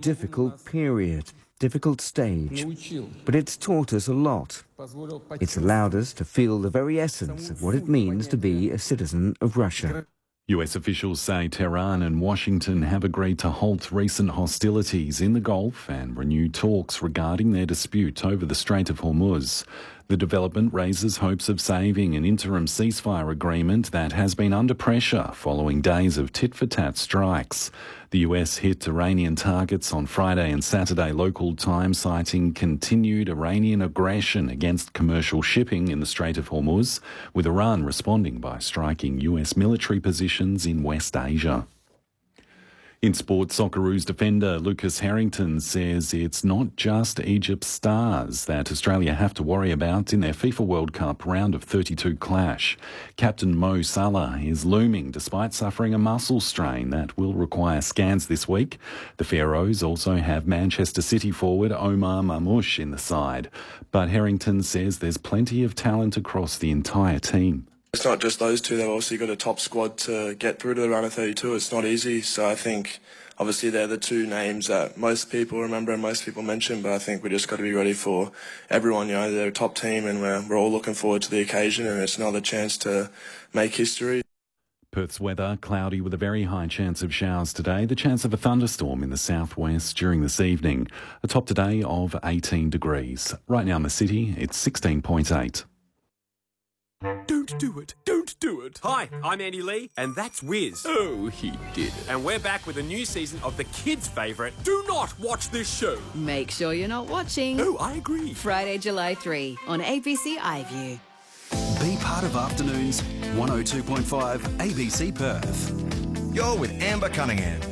difficult period, difficult stage, but it's taught us a lot. It's allowed us to feel the very essence of what it means to be a citizen of Russia. US officials say Tehran and Washington have agreed to halt recent hostilities in the Gulf and renew talks regarding their dispute over the Strait of Hormuz. The development raises hopes of saving an interim ceasefire agreement that has been under pressure following days of tit-for-tat strikes. The US hit Iranian targets on Friday and Saturday local time, citing continued Iranian aggression against commercial shipping in the Strait of Hormuz, with Iran responding by striking US military positions in West Asia. In sport, Socceroos defender Lucas Harrington says it's not just Egypt's stars that Australia have to worry about in their FIFA World Cup round of 32 clash. Captain Mo Salah is looming despite suffering a muscle strain that will require scans this week. The Pharaohs also have Manchester City forward Omar Mamouche in the side. But Harrington says there's plenty of talent across the entire team. It's not just those two, they've also got a top squad to get through to the round of 32. It's not easy, so I think obviously they're the two names that most people remember and most people mention, but I think we just got to be ready for everyone. You know, they're a top team and we're all looking forward to the occasion, and it's another chance to make history. Perth's weather, cloudy with a very high chance of showers today. The chance of a thunderstorm in the southwest during this evening. A top today of 18 degrees. Right now in the city, it's 16.8. Don't do it. Don't do it. Hi, I'm Andy Lee, and that's Wiz. Oh, he did it. And we're back with a new season of the kids' favourite. Do not watch this show. Make sure you're not watching. Oh, I agree. Friday, July 3 on ABC iView. Be part of Afternoons, 102.5 ABC Perth. You're with Amber Cunningham.